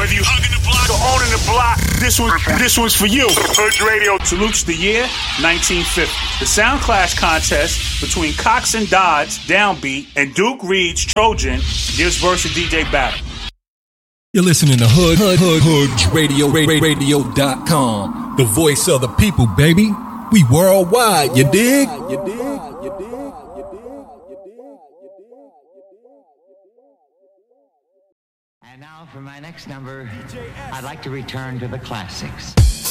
Whether you hugging the block or owning the block, this one's for you. Hood Radio salutes the year 1950. The Sound Clash contest between Cox and Dodds, Downbeat, and Duke Reed's Trojan gives verse a DJ battle. You're listening to Hood Radio, radio.com. The voice of the people, baby. We worldwide, you dig? And now for my next number, I'd like to return to the classics.